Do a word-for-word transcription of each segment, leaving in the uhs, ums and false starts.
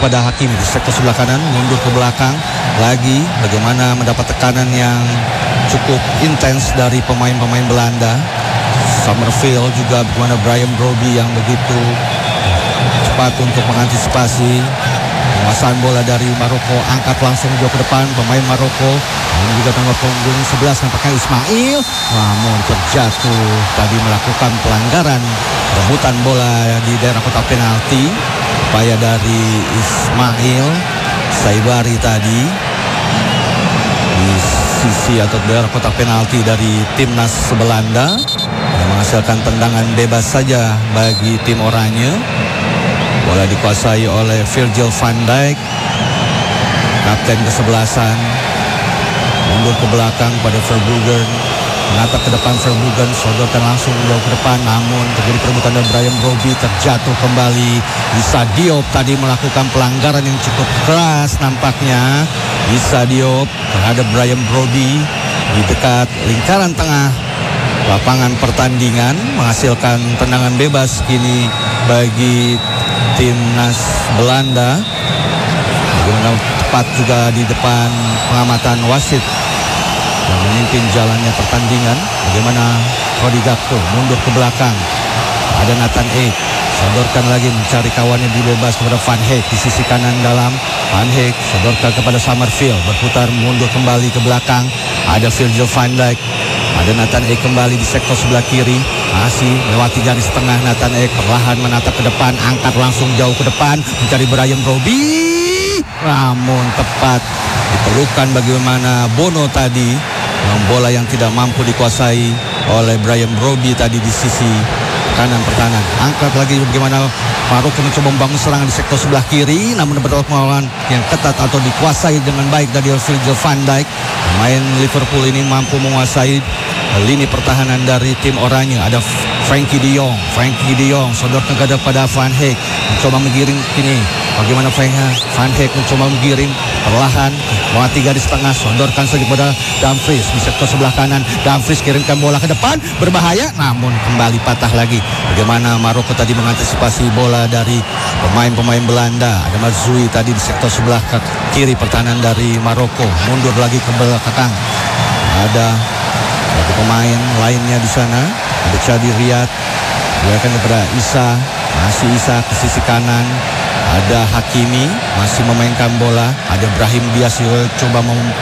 kepada Hakim di sektor sebelah kanan, mundur ke belakang lagi. Bagaimana mendapat tekanan yang cukup intens dari pemain-pemain Belanda. Summerfield juga bagaimana Brian Brobby yang begitu cepat untuk mengantisipasi. Penguasaan bola dari Maroko, angkat langsung jauh ke depan pemain Maroko. Ini juga nomor punggung sebelas nampaknya Ismail, namun terjatuh tadi melakukan pelanggaran rebutan bola di daerah kotak penalti. Upaya dari Ismail Saibari tadi di sisi atau daerah kotak penalti dari timnas Belanda yang menghasilkan tendangan bebas saja bagi tim oranye. Bola dikuasai oleh Virgil van Dijk, kapten kesebelasan. Mundur ke belakang pada Verbruggen, menatap ke depan Verbruggen, sodorkan langsung jauh ke depan, namun terjadi perebutan dan Brian Brobby terjatuh kembali. Issa Diop tadi melakukan pelanggaran yang cukup keras nampaknya. Issa Diop terhadap Brian Brobby di dekat lingkaran tengah lapangan pertandingan, menghasilkan tendangan bebas kini bagi timnas Belanda. Bagaimana tepat juga di depan pengamatan wasit yang memimpin jalannya pertandingan. Bagaimana Cody Gakpo mundur ke belakang, ada Nathan Ake, sodorkan lagi mencari kawannya di bebas kepada Van Heek di sisi kanan dalam. Van Heek sodorkan kepada Summerfield, berputar mundur kembali ke belakang, ada Virgil van Dijk. Ada Nathan Ake kembali di sektor sebelah kiri, masih melewati garis tengah. Nathan Ake perlahan menatap ke depan, angkat langsung jauh ke depan, mencari Brian Brobby, namun tepat diperlukan bagaimana Bono tadi. Bola yang tidak mampu dikuasai oleh Brian Brobby tadi di sisi kanan pertahanan. Angkat lagi bagaimana Maroko mencoba membangun serangan di sektor sebelah kiri, namun mendapat pengawalan yang ketat atau dikuasai dengan baik dari Virgil van Dijk. Pemain Liverpool ini mampu menguasai lini pertahanan dari tim oranye. Ada Frankie de Jong, Frankie de Jong sodorkan kepada Van Heek, mencoba menggiring kini. Bagaimana Van Heek mencoba menggiring perlahan melewati garis tengah, sodorkan saja kepada Dumfries di sektor sebelah kanan. Dumfries kirimkan bola ke depan, berbahaya, namun kembali patah lagi. Bagaimana Maroko tadi mengantisipasi bola dari pemain-pemain Belanda. Ada Mazzoui tadi di sektor sebelah kiri pertahanan dari Maroko, mundur lagi ke belakang. Ada satu pemain lainnya di sana, ada Chadi Riyad, berikan kepada Issa, masih Issa ke sisi kanan. Ada Hakimi masih memainkan bola. Ada Brahim Diaz coba mem-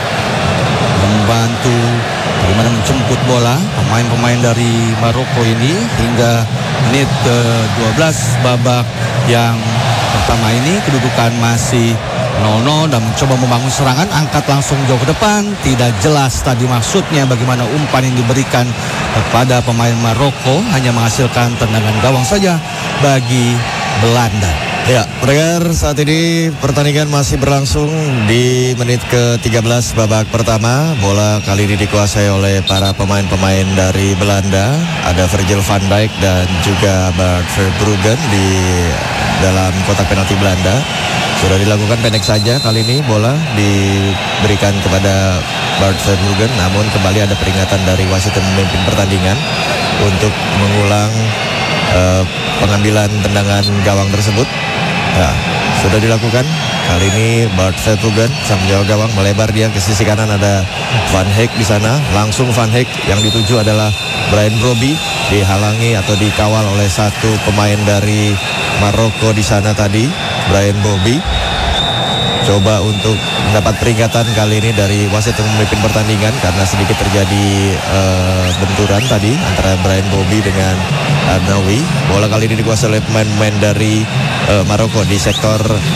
membantu bagaimana menjemput bola pemain-pemain dari Maroko ini hingga menit ke dua belas babak yang pertama ini. Kedudukan masih nol nol dan mencoba membangun serangan, angkat langsung jauh ke depan. Tidak jelas tadi maksudnya bagaimana umpan yang diberikan kepada pemain Maroko, hanya menghasilkan tendangan gawang saja bagi Belanda. Ya, pendengar, saat ini pertandingan masih berlangsung di menit ke tiga belas babak pertama. Bola kali ini dikuasai oleh para pemain-pemain dari Belanda. Ada Virgil van Dijk dan juga Bart Verbruggen di dalam kotak penalti Belanda. Sudah dilakukan pendek saja kali ini, bola diberikan kepada Bart Verbruggen, namun kembali ada peringatan dari wasit yang memimpin pertandingan untuk mengulang uh, pengambilan tendangan gawang tersebut. Ya, sudah dilakukan. Kali ini Bart Verbruggen sang penjaga gawang melebar dia ke sisi kanan, ada Van Heek di sana. Langsung Van Heek yang dituju adalah Brian Brobby, dihalangi atau dikawal oleh satu pemain dari Maroko di sana tadi, Brian Brobby. Coba untuk mendapat peringatan kali ini dari wasit yang memimpin pertandingan karena sedikit terjadi uh, benturan tadi antara Brian Brobby dengan Arnaoui. Bola kali ini dikuasai oleh pemain-pemain dari uh, Maroko di sektor